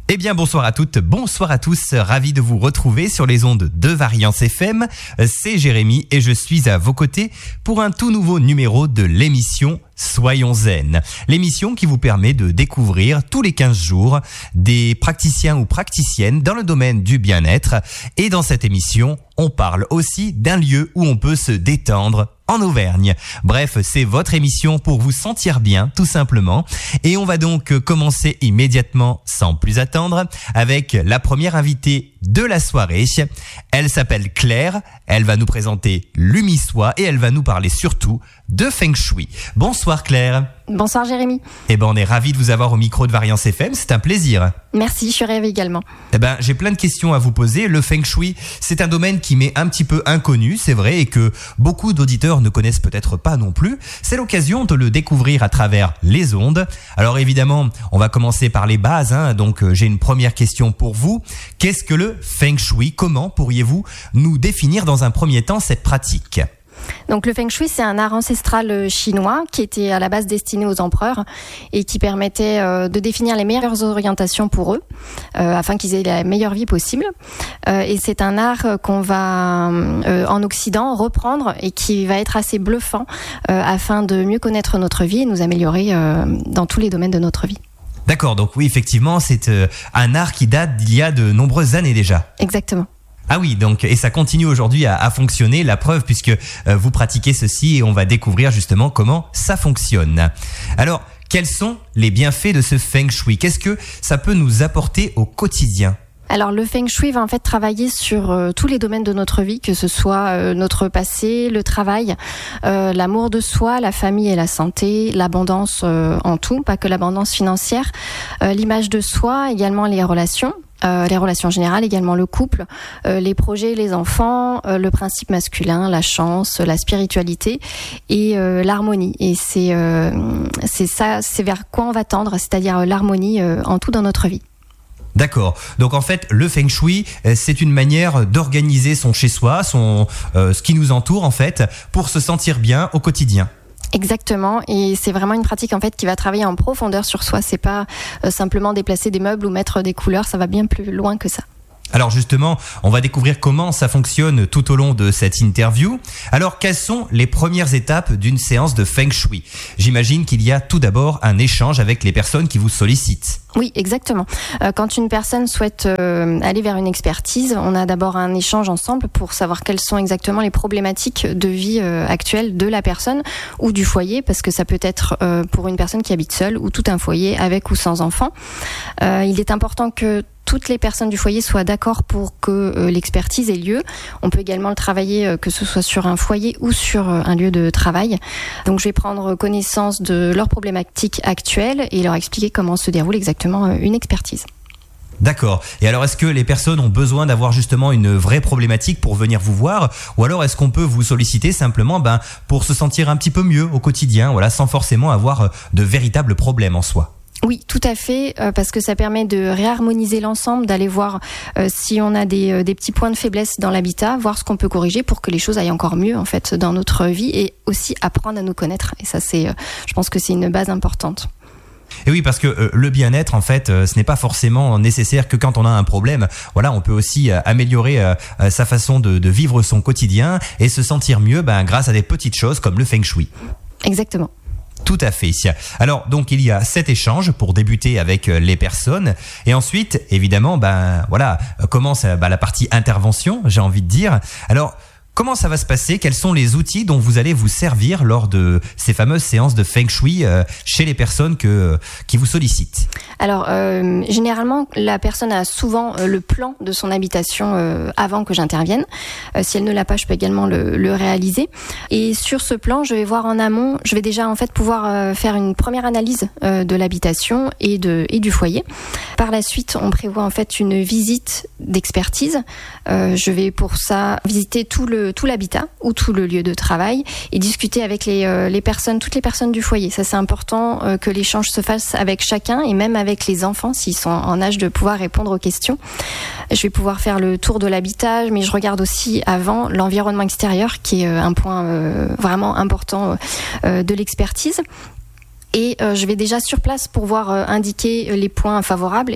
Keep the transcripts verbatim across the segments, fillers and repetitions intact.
Eh bien, bonsoir à toutes, bonsoir à tous, ravi de vous retrouver sur les ondes de Variance F M. C'est Jérémy et je suis à vos côtés pour un tout nouveau numéro de l'émission Soyons Zen. L'émission qui vous permet de découvrir tous les quinze jours des praticiens ou praticiennes dans le domaine du bien-être. Et dans cette émission, on parle aussi d'un lieu où on peut se détendre en Auvergne. Bref, c'est votre émission pour vous sentir bien, tout simplement. Et on va donc commencer immédiatement, sans plus attendre, avec la première invitée de la soirée. Elle s'appelle Claire, elle va nous présenter l'Humissois et elle va nous parler surtout de Feng Shui. Bonsoir Claire. Bonsoir Jérémy. Eh ben, on est ravis de vous avoir au micro de Variance F M, c'est un plaisir. Merci, je suis ravie également. Eh ben, j'ai plein de questions à vous poser. Le Feng Shui, c'est un domaine qui m'est un petit peu inconnu, c'est vrai, et que beaucoup d'auditeurs ne connaissent peut-être pas non plus. C'est l'occasion de le découvrir à travers les ondes. Alors évidemment, on va commencer par les bases, hein. Donc euh, j'ai une première question pour vous. Qu'est-ce que le Feng Shui? Comment pourriez-vous nous définir dans un premier temps cette pratique? Donc le Feng Shui, c'est un art ancestral chinois qui était à la base destiné aux empereurs et qui permettait euh, de définir les meilleures orientations pour eux euh, afin qu'ils aient la meilleure vie possible. Euh, et c'est un art qu'on va euh, en Occident reprendre et qui va être assez bluffant euh, afin de mieux connaître notre vie et nous améliorer euh, dans tous les domaines de notre vie. D'accord, donc oui, effectivement, c'est euh, un art qui date d'il y a de nombreuses années déjà. Exactement. Ah oui, donc et ça continue aujourd'hui à, à fonctionner, la preuve puisque euh, vous pratiquez ceci et on va découvrir justement comment ça fonctionne. Alors, quels sont les bienfaits de ce Feng Shui? Qu'est-ce que ça peut nous apporter au quotidien? Alors le Feng Shui va en fait travailler sur euh, tous les domaines de notre vie, que ce soit euh, notre passé, le travail, euh, l'amour de soi, la famille et la santé, l'abondance euh, en tout, pas que l'abondance financière, euh, l'image de soi, également les relations. Euh, les relations générales, également le couple, euh, les projets, les enfants, euh, le principe masculin, la chance, la spiritualité et euh, l'harmonie. Et c'est euh, c'est ça, c'est vers quoi on va tendre, c'est-à-dire l'harmonie euh, en tout dans notre vie. D'accord. Donc en fait, le Feng Shui, c'est une manière d'organiser son chez-soi, son euh, ce qui nous entoure en fait, pour se sentir bien au quotidien. Exactement, et c'est vraiment une pratique en fait qui va travailler en profondeur sur soi. C'est pas euh, simplement déplacer des meubles ou mettre des couleurs, ça va bien plus loin que ça. Alors justement, on va découvrir comment ça fonctionne tout au long de cette interview. Alors, quelles sont les premières étapes d'une séance de Feng Shui? J'imagine qu'il y a tout d'abord un échange avec les personnes qui vous sollicitent. Oui, exactement. Euh, quand une personne souhaite euh, aller vers une expertise, on a d'abord un échange ensemble pour savoir quelles sont exactement les problématiques de vie euh, actuelles de la personne ou du foyer, parce que ça peut être euh, pour une personne qui habite seule ou tout un foyer avec ou sans enfant. Euh, il est important que toutes les personnes du foyer soient d'accord pour que euh, l'expertise ait lieu. On peut également le travailler, euh, que ce soit sur un foyer ou sur euh, un lieu de travail. Donc je vais prendre connaissance de leurs problématiques actuelles et leur expliquer comment se déroule exactement euh, une expertise. D'accord. Et alors, est-ce que les personnes ont besoin d'avoir justement une vraie problématique pour venir vous voir, ou alors est-ce qu'on peut vous solliciter simplement ben, pour se sentir un petit peu mieux au quotidien, voilà, sans forcément avoir de véritables problèmes en soi? Oui, tout à fait, euh, parce que ça permet de réharmoniser l'ensemble, d'aller voir euh, si on a des, euh, des petits points de faiblesse dans l'habitat, voir ce qu'on peut corriger pour que les choses aillent encore mieux en fait dans notre vie et aussi apprendre à nous connaître. Et ça, c'est, euh, je pense que c'est une base importante. Et oui, parce que euh, le bien-être, en fait, euh, ce n'est pas forcément nécessaire que quand on a un problème. Voilà, on peut aussi euh, améliorer euh, euh, sa façon de, de vivre son quotidien et se sentir mieux ben, grâce à des petites choses comme le Feng Shui. Exactement. Tout à fait. Alors, donc, il y a cet échange pour débuter avec les personnes. Et ensuite, évidemment, ben, voilà, commence ben, la partie intervention, j'ai envie de dire. Alors, comment ça va se passer? Quels sont les outils dont vous allez vous servir lors de ces fameuses séances de Feng Shui euh, chez les personnes que, euh, qui vous sollicitent? Alors, euh, généralement, la personne a souvent euh, le plan de son habitation euh, avant que j'intervienne. Euh, si elle ne l'a pas, je peux également le, le réaliser. Et sur ce plan, je vais voir en amont, je vais déjà en fait pouvoir euh, faire une première analyse euh, de l'habitation et, de, et du foyer. Par la suite, on prévoit en fait une visite d'expertise. Euh, je vais pour ça visiter tout le tout l'habitat ou tout le lieu de travail et discuter avec les, euh, les personnes, toutes les personnes du foyer. Ça, c'est important euh, que l'échange se fasse avec chacun et même avec les enfants s'ils sont en âge de pouvoir répondre aux questions. Je vais pouvoir faire le tour de l'habitat, mais je regarde aussi avant l'environnement extérieur qui est euh, un point euh, vraiment important euh, de l'expertise. Et euh, je vais déjà sur place pour voir euh, indiquer les points favorables et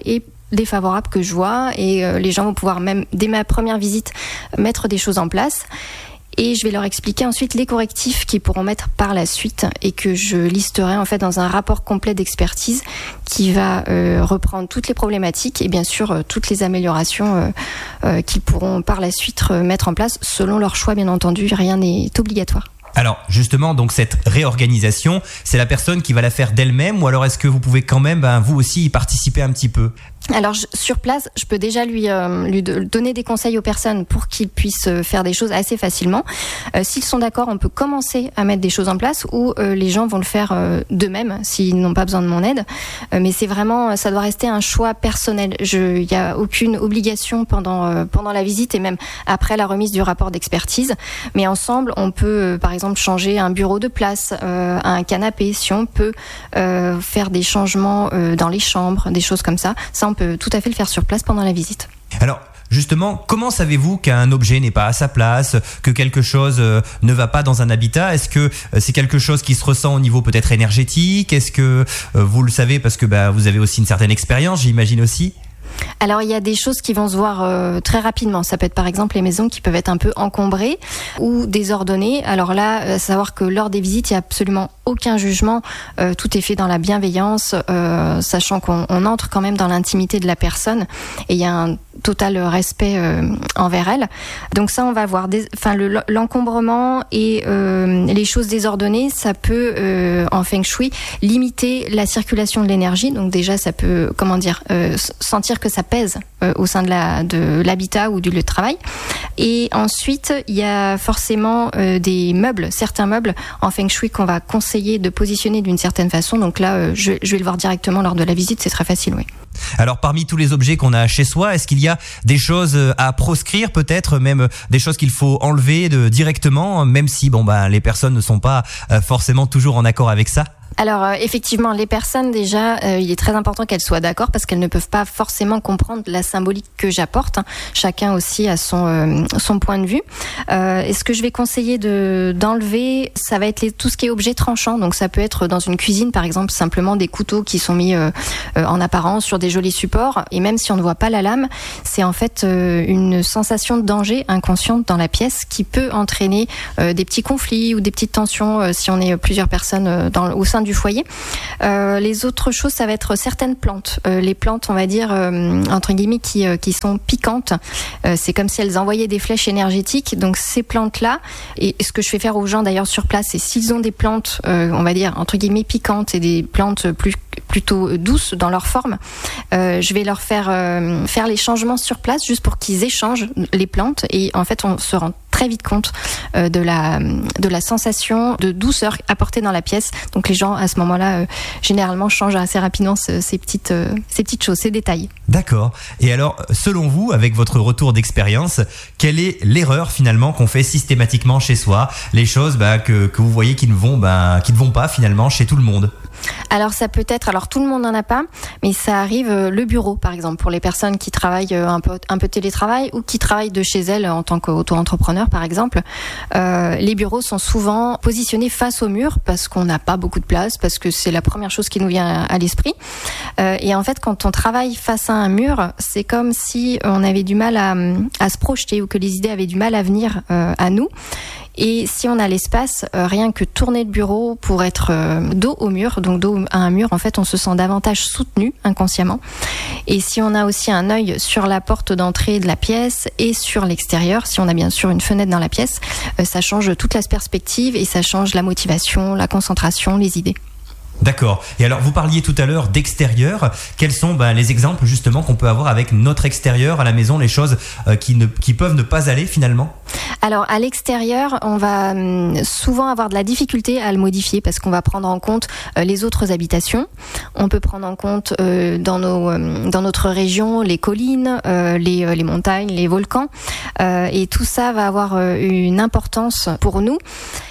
défavorables que je vois et euh, les gens vont pouvoir même, dès ma première visite, mettre des choses en place. Et je vais leur expliquer ensuite les correctifs qu'ils pourront mettre par la suite et que je listerai en fait dans un rapport complet d'expertise qui va euh, reprendre toutes les problématiques et bien sûr euh, toutes les améliorations euh, euh, qu'ils pourront par la suite euh, mettre en place selon leur choix, bien entendu. Rien n'est obligatoire. Alors justement, donc cette réorganisation, c'est la personne qui va la faire d'elle-même ou alors est-ce que vous pouvez quand même, ben, vous aussi, y participer un petit peu ? Alors je, sur place, je peux déjà lui, euh, lui de, donner des conseils aux personnes pour qu'ils puissent faire des choses assez facilement. Euh, s'ils sont d'accord, on peut commencer à mettre des choses en place ou euh, les gens vont le faire euh, d'eux-mêmes s'ils n'ont pas besoin de mon aide. Euh, mais c'est vraiment, ça doit rester un choix personnel. Il n'y a aucune obligation pendant, euh, pendant la visite et même après la remise du rapport d'expertise. Mais ensemble, on peut euh, par exemple changer un bureau de place, euh, un canapé, si on peut euh, faire des changements euh, dans les chambres, des choses comme ça. Ça, on peut tout à fait le faire sur place pendant la visite. Alors, justement, comment savez-vous qu'un objet n'est pas à sa place, que quelque chose euh, ne va pas dans un habitat ? Est-ce que euh, c'est quelque chose qui se ressent au niveau peut-être énergétique ? Est-ce que euh, vous le savez parce que bah, vous avez aussi une certaine expérience, j'imagine aussi ? Alors il y a des choses qui vont se voir euh, très rapidement. Ça peut être par exemple les maisons qui peuvent être un peu encombrées ou désordonnées. Alors là, euh, savoir que lors des visites, il n'y a absolument aucun jugement. Euh, tout est fait dans la bienveillance, euh, sachant qu'on on entre quand même dans l'intimité de la personne et il y a un total respect euh, envers elle. Donc ça, on va voir. Des, enfin, le, l'encombrement et euh, les choses désordonnées, ça peut euh, en feng shui limiter la circulation de l'énergie. Donc déjà, ça peut, comment dire, euh, sentir que ça pèse euh, au sein de, la, de l'habitat ou du lieu de travail. Et ensuite, il y a forcément euh, des meubles, certains meubles en feng shui qu'on va conseiller de positionner d'une certaine façon. Donc là, euh, je, je vais le voir directement lors de la visite, c'est très facile, oui. Alors parmi tous les objets qu'on a chez soi, est-ce qu'il y a des choses à proscrire, peut-être même des choses qu'il faut enlever de, directement, même si bon bah les personnes ne sont pas euh, forcément toujours en accord avec ça ? Alors euh, effectivement, les personnes déjà, euh, il est très important qu'elles soient d'accord parce qu'elles ne peuvent pas forcément comprendre la symbolique que j'apporte. Hein. Chacun aussi a son euh, son point de vue. Euh, et ce que je vais conseiller de d'enlever, ça va être les, tout ce qui est objet tranchant. Donc ça peut être dans une cuisine, par exemple, simplement des couteaux qui sont mis euh, euh, en apparence sur des jolis supports. Et même si on ne voit pas la lame, c'est en fait euh, une sensation de danger inconsciente dans la pièce qui peut entraîner euh, des petits conflits ou des petites tensions euh, si on est plusieurs personnes euh, dans, au sein du foyer. Euh, les autres choses, ça va être certaines plantes. Euh, les plantes, on va dire, euh, entre guillemets, qui, euh, qui sont piquantes. Euh, c'est comme si elles envoyaient des flèches énergétiques. Donc ces plantes-là, et, et ce que je fais faire aux gens d'ailleurs sur place, c'est s'ils ont des plantes, euh, on va dire, entre guillemets, piquantes et des plantes plus plutôt douces dans leur forme, euh, je vais leur faire euh, faire les changements sur place juste pour qu'ils échangent les plantes et en fait on se rend très vite compte euh, de la de la sensation de douceur apportée dans la pièce. Donc les gens à ce moment-là euh, généralement changent assez rapidement ce, ces petites euh, ces petites choses, ces détails. D'accord. Et alors selon vous, avec votre retour d'expérience, quelle est l'erreur finalement qu'on fait systématiquement chez soi, les choses bah, que que vous voyez qui ne vont bah, qui ne vont pas finalement chez tout le monde? Alors ça peut être, alors tout le monde n'en a pas, mais ça arrive euh, le bureau par exemple pour les personnes qui travaillent euh, un peu un peu télétravail ou qui travaillent de chez elles en tant qu'auto-entrepreneur par exemple. Euh, les bureaux sont souvent positionnés face au mur parce qu'on n'a pas beaucoup de place, parce que c'est la première chose qui nous vient à, à l'esprit. Euh, et en fait quand on travaille face à un mur, c'est comme si on avait du mal à, à se projeter ou que les idées avaient du mal à venir euh, à nous. Et si on a l'espace, euh, rien que tourner le bureau pour être euh, dos au mur, donc dos à un mur, en fait, on se sent davantage soutenu inconsciemment. Et si on a aussi un œil sur la porte d'entrée de la pièce et sur l'extérieur, si on a bien sûr une fenêtre dans la pièce, euh, ça change toute la perspective et ça change la motivation, la concentration, les idées. D'accord. Et alors, vous parliez tout à l'heure d'extérieur. Quels sont ben, les exemples justement qu'on peut avoir avec notre extérieur à la maison, les choses euh, qui, ne, qui peuvent ne pas aller finalement ? Alors, à l'extérieur, on va hum, souvent avoir de la difficulté à le modifier parce qu'on va prendre en compte euh, les autres habitations. On peut prendre en compte euh, dans, nos, euh, dans notre région les collines, euh, les, euh, les montagnes, les volcans. Euh, et tout ça va avoir euh, une importance pour nous.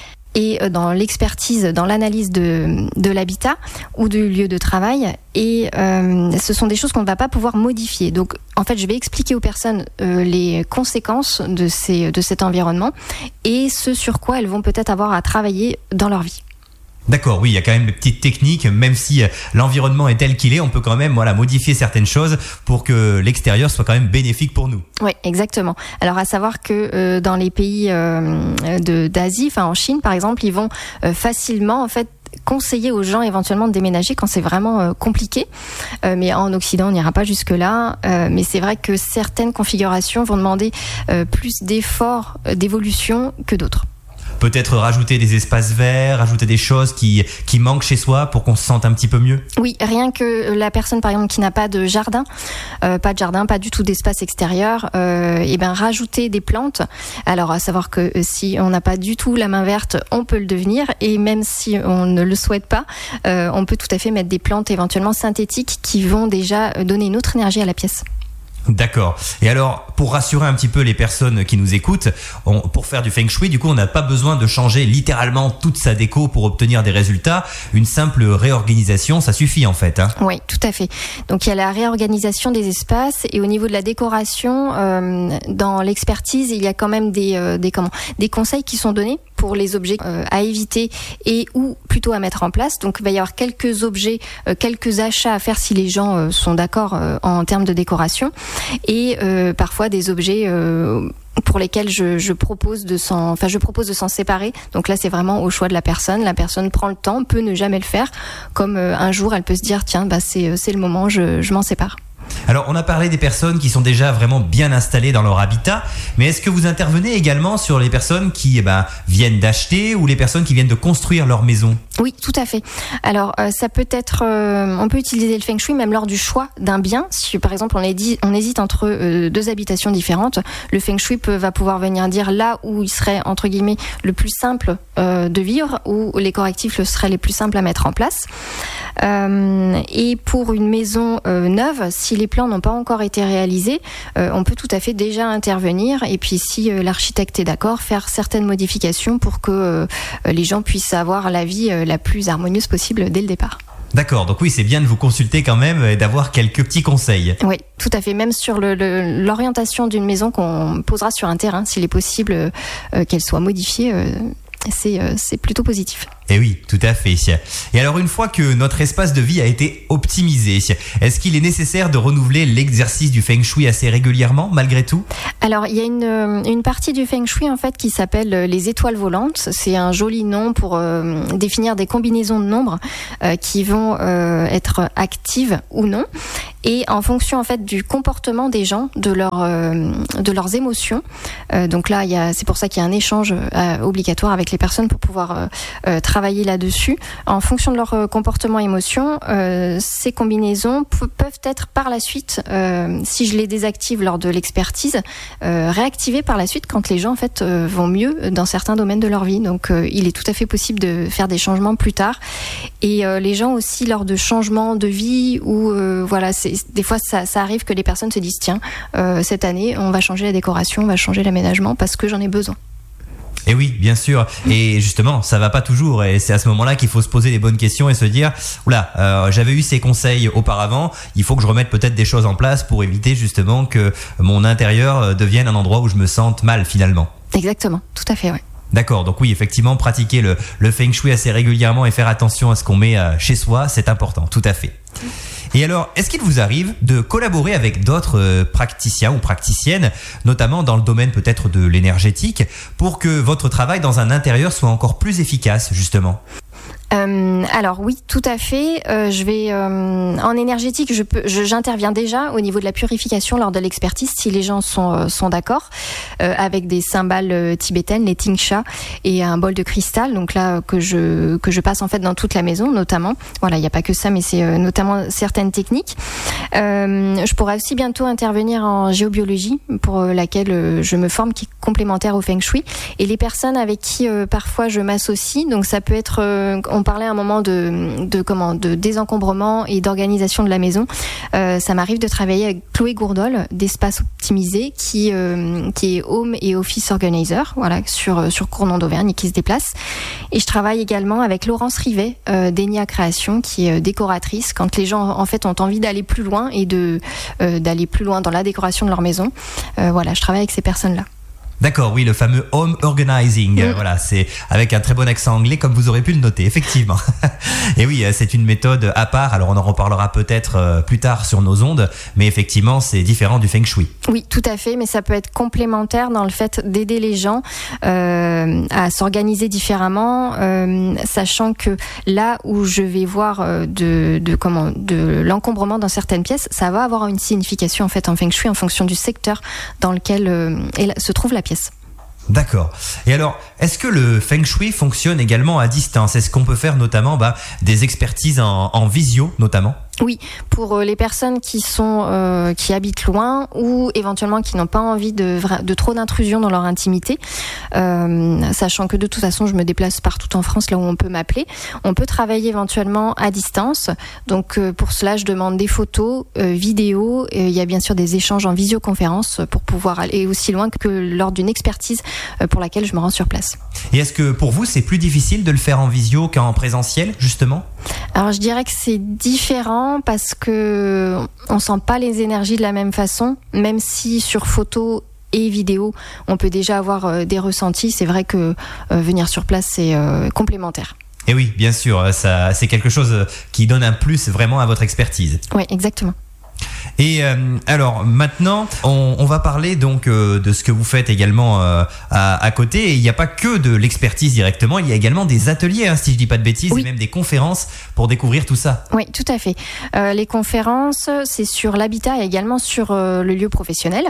Et dans l'expertise, dans l'analyse de, de l'habitat ou du lieu de travail. Et euh, ce sont des choses qu'on ne va pas pouvoir modifier. Donc, en fait, je vais expliquer aux personnes euh, les conséquences de, ces, de cet environnement et ce sur quoi elles vont peut-être avoir à travailler dans leur vie. D'accord, oui, il y a quand même des petites techniques, même si l'environnement est tel qu'il est, on peut quand même voilà, modifier certaines choses pour que l'extérieur soit quand même bénéfique pour nous. Oui, exactement. Alors à savoir que euh, dans les pays euh, de, d'Asie, enfin en Chine par exemple, ils vont euh, facilement en fait conseiller aux gens éventuellement de déménager quand c'est vraiment euh, compliqué. Euh, mais en Occident, on n'ira pas jusque-là. Euh, mais c'est vrai que certaines configurations vont demander euh, plus d'efforts euh, d'évolution que d'autres. Peut-être rajouter des espaces verts, rajouter des choses qui, qui manquent chez soi pour qu'on se sente un petit peu mieux. Oui, rien que la personne par exemple qui n'a pas de jardin, euh, pas de jardin, pas du tout d'espace extérieur, euh, et ben rajouter des plantes. Alors à savoir que si on n'a pas du tout la main verte, on peut le devenir, et même si on ne le souhaite pas, euh, on peut tout à fait mettre des plantes éventuellement synthétiques qui vont déjà donner une autre énergie à la pièce. D'accord. Et alors, pour rassurer un petit peu les personnes qui nous écoutent, on, pour faire du Feng Shui, du coup, on n'a pas besoin de changer littéralement toute sa déco pour obtenir des résultats. Une simple réorganisation, ça suffit en fait. Hein. Oui, tout à fait. Donc, il y a la réorganisation des espaces, et au niveau de la décoration, euh, dans l'expertise, il y a quand même des, euh, des, comment, des conseils qui sont donnés pour les objets euh, à éviter et ou plutôt à mettre en place. Donc, il va y avoir quelques objets, euh, quelques achats à faire si les gens euh, sont d'accord euh, en termes de décoration. Et euh, parfois des objets euh, pour lesquels je, je propose de s'en, enfin je propose de s'en séparer. Donc là, c'est vraiment au choix de la personne. La personne prend le temps, peut ne jamais le faire. Comme euh, un jour, elle peut se dire tiens, bah c'est c'est le moment, je, je m'en sépare. Alors, on a parlé des personnes qui sont déjà vraiment bien installées dans leur habitat, mais est-ce que vous intervenez également sur les personnes qui eh ben, viennent d'acheter ou les personnes qui viennent de construire leur maison ? Oui, tout à fait. Alors, euh, ça peut être, euh, on peut utiliser le Feng Shui même lors du choix d'un bien. Si par exemple on, est dit, on hésite entre euh, deux habitations différentes, le Feng Shui peut, va pouvoir venir dire là où il serait entre guillemets le plus simple euh, de vivre, où les correctifs le seraient les plus simples à mettre en place. Euh, et pour une maison euh, neuve, si les plans n'ont pas encore été réalisés, euh, on peut tout à fait déjà intervenir, et puis si euh, l'architecte est d'accord, faire certaines modifications pour que euh, les gens puissent avoir la vie euh, la plus harmonieuse possible dès le départ. D'accord, donc oui, c'est bien de vous consulter quand même et d'avoir quelques petits conseils. Oui, tout à fait, même sur le, le, l'orientation d'une maison qu'on posera sur un terrain, s'il est possible euh, qu'elle soit modifiée, euh, c'est, euh, c'est plutôt positif. Eh oui, tout à fait. Et alors, une fois que notre espace de vie a été optimisé, est-ce qu'il est nécessaire de renouveler l'exercice du Feng Shui assez régulièrement, malgré tout ? Alors, il y a une, une partie du Feng Shui, en fait, qui s'appelle les étoiles volantes. C'est un joli nom pour euh, définir des combinaisons de nombres euh, qui vont euh, être actives ou non. Et en fonction, en fait, du comportement des gens, de, leur, euh, de leurs émotions. Euh, donc là, il y a, c'est pour ça qu'il y a un échange euh, obligatoire avec les personnes pour pouvoir euh, euh, travailler là-dessus. En fonction de leur euh, comportement et émotion, euh, ces combinaisons p- peuvent être par la suite, euh, si je les désactive lors de l'expertise, euh, réactivées par la suite quand les gens en fait euh, vont mieux dans certains domaines de leur vie. Donc euh, il est tout à fait possible de faire des changements plus tard. Et euh, les gens aussi lors de changements de vie ou euh, voilà, c'est, des fois ça, ça arrive que les personnes se disent tiens, euh, cette année on va changer la décoration, on va changer l'aménagement parce que j'en ai besoin. Et oui, bien sûr. Et justement, ça va pas toujours. Et c'est à ce moment-là qu'il faut se poser les bonnes questions et se dire, oula, euh, j'avais eu ces conseils auparavant. Il faut que je remette peut-être des choses en place pour éviter justement que mon intérieur devienne un endroit où je me sente mal finalement. Exactement, tout à fait, ouais. D'accord, donc oui, effectivement, pratiquer le, le Feng Shui assez régulièrement et faire attention à ce qu'on met euh, chez soi, c'est important, tout à fait. Et alors, est-ce qu'il vous arrive de collaborer avec d'autres euh, praticiens ou praticiennes, notamment dans le domaine peut-être de l'énergétique, pour que votre travail dans un intérieur soit encore plus efficace, justement ? Euh, alors oui, tout à fait. Euh, je vais euh, en énergétique, je peux, je, j'interviens déjà au niveau de la purification lors de l'expertise, si les gens sont euh, sont d'accord, euh, avec des cymbales euh, tibétaines, les tingsha, et un bol de cristal. Donc là que je que je passe en fait dans toute la maison, notamment. Voilà, il n'y a pas que ça, mais c'est euh, notamment certaines techniques. Euh, je pourrais aussi bientôt intervenir en géobiologie, pour euh, laquelle euh, je me forme, qui est complémentaire au Feng Shui. Et les personnes avec qui euh, parfois je m'associe, donc ça peut être euh, on parlait à un moment de, de comment, de désencombrement et d'organisation de la maison. Euh, ça m'arrive de travailler avec Chloé Gourdol d'Espace Optimisé, qui euh, qui est Home et Office Organizer, voilà, sur sur Cournon d'Auvergne et qui se déplace. Et je travaille également avec Laurence Rivet euh, d'Enia Création, qui est décoratrice. Quand les gens en fait ont envie d'aller plus loin et de euh, d'aller plus loin dans la décoration de leur maison, euh, voilà, je travaille avec ces personnes-là. D'accord, oui, le fameux home organizing. Mmh. Voilà, c'est avec un très bon accent anglais, comme vous aurez pu le noter, effectivement. Et oui, c'est une méthode à part. Alors, on en reparlera peut-être plus tard sur nos ondes, mais effectivement, c'est différent du feng shui. Oui, tout à fait, mais ça peut être complémentaire dans le fait d'aider les gens euh, à s'organiser différemment, euh, sachant que là où je vais voir euh, de, de comment de l'encombrement dans certaines pièces, ça va avoir une signification en fait en feng shui en fonction du secteur dans lequel euh, se trouve la pièce. D'accord. Et alors, est-ce que le feng shui fonctionne également à distance ? Est-ce qu'on peut faire notamment bah, des expertises en, en visio, notamment ? Oui, pour les personnes qui sont euh, qui habitent loin ou éventuellement qui n'ont pas envie de, de trop d'intrusion dans leur intimité, euh, sachant que de toute façon je me déplace partout en France là où on peut m'appeler, on peut travailler éventuellement à distance. Donc euh, pour cela je demande des photos, euh, vidéos, et il y a bien sûr des échanges en visioconférence pour pouvoir aller aussi loin que lors d'une expertise euh, pour laquelle je me rends sur place. Et est-ce que pour vous c'est plus difficile de le faire en visio qu'en présentiel justement ? Alors je dirais que c'est différent parce que on sent pas les énergies de la même façon, même si sur photo et vidéo on peut déjà avoir des ressentis. C'est vrai que euh, venir sur place c'est euh, complémentaire. Et oui, bien sûr, ça, c'est quelque chose qui donne un plus vraiment à votre expertise. Oui, exactement. Et euh, alors maintenant, on, on va parler donc euh, de ce que vous faites également euh, à, à côté. Et il n'y a pas que de l'expertise directement, il y a également des ateliers, hein, si je dis pas de bêtises, oui. Et même des conférences pour découvrir tout ça. Oui, tout à fait. Euh, les conférences, c'est sur l'habitat et également sur euh, le lieu professionnel.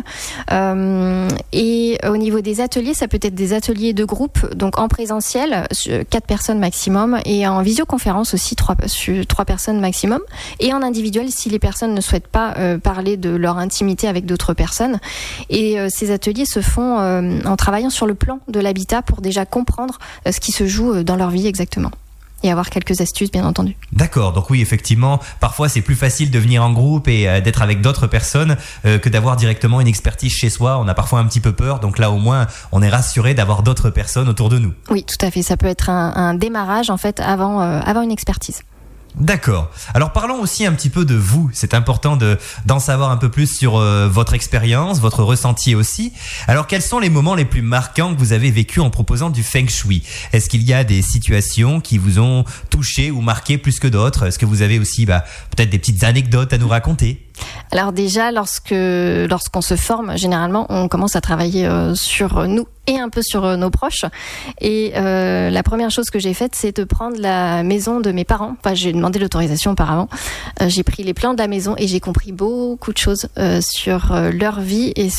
Euh, et au niveau des ateliers, ça peut être des ateliers de groupe, donc en présentiel, quatre personnes maximum, et en visioconférence aussi, trois, trois personnes maximum, et en individuel si les personnes ne souhaitent pas euh, parler de leur intimité avec d'autres personnes. Et euh, ces ateliers se font euh, en travaillant sur le plan de l'habitat pour déjà comprendre euh, ce qui se joue dans leur vie exactement. Et avoir quelques astuces, bien entendu. D'accord, donc oui, effectivement, parfois c'est plus facile de venir en groupe et euh, d'être avec d'autres personnes euh, que d'avoir directement une expertise chez soi. On a parfois un petit peu peur, donc là au moins on est rassuré d'avoir d'autres personnes autour de nous. Oui, tout à fait, ça peut être un, un démarrage en fait avant, euh, avant une expertise. D'accord. Alors parlons aussi un petit peu de vous. C'est important de d'en savoir un peu plus sur euh, votre expérience, votre ressenti aussi. Alors quels sont les moments les plus marquants que vous avez vécus en proposant du feng shui ? Est-ce qu'il y a des situations qui vous ont touché ou marqué plus que d'autres ? Est-ce que vous avez aussi bah, peut-être des petites anecdotes à nous raconter ? Alors déjà, lorsque lorsqu'on se forme, généralement, on commence à travailler euh, sur nous et un peu sur euh, nos proches. Et euh, la première chose que j'ai faite, c'est de prendre la maison de mes parents. Enfin, j'ai demandé l'autorisation auparavant. Euh, j'ai pris les plans de la maison et j'ai compris beaucoup de choses euh, sur euh, leur vie et